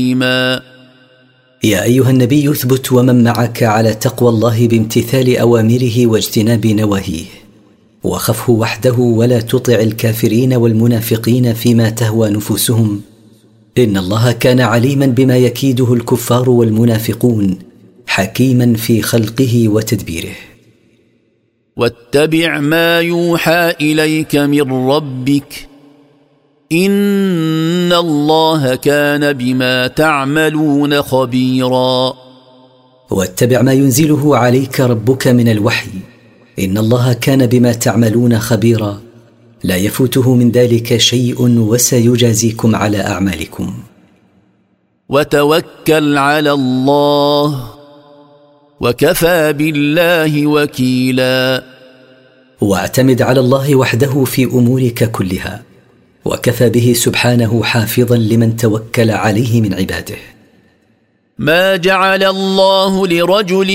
يا أيها النبي اثبت ومن معك على تقوى الله بامتثال أوامره واجتناب نواهيه، وخفه وحده ولا تطع الكافرين والمنافقين فيما تهوى نفوسهم، إن الله كان عليما بما يكيده الكفار والمنافقون، حكيما في خلقه وتدبيره. واتبع ما يوحى إليك من ربك إن الله كان بما تعملون خبيرا. واتبع ما ينزله عليك ربك من الوحي، إن الله كان بما تعملون خبيرا، لا يفوته من ذلك شيء وسيجازيكم على أعمالكم. وتوكل على الله وكفى بالله وكيلا. واعتمد على الله وحده في أمورك كلها، وكفى به سبحانه حافظا لمن توكل عليه من عباده. ما جعل الله لرجل